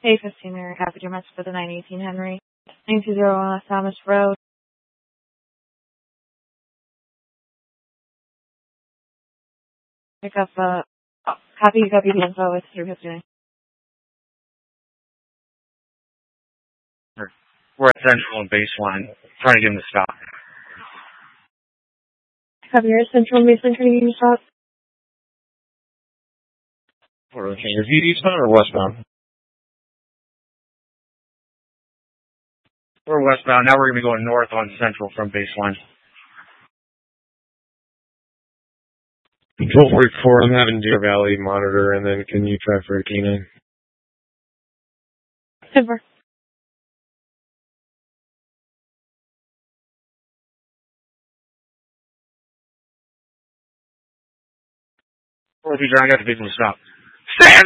A15 Mary, happy to match for the 918 Henry. 920 West Thomas Road. Pick up, copy the info with 359. We're at Central and Baseline, trying to get him to stop. Copy your Central and Baseline, trying to get him to stop. Is he eastbound or westbound? We're westbound. Now we're going to be going north on Central from Baseline. Control 44, I'm having Deer Valley monitor, and then can you try for a K9? Super. Or if you try, I got the people to stop. Stand